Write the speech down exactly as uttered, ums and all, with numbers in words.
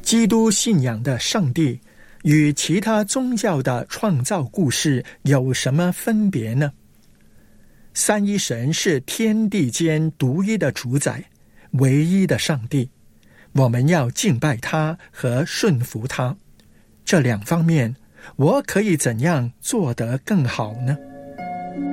基督信仰的上帝与其他宗教的创造故事有什么分别呢？三一神是天地间独一的主宰，唯一的上帝，我们要敬拜他和顺服他。这两方面，我可以怎样做得更好呢？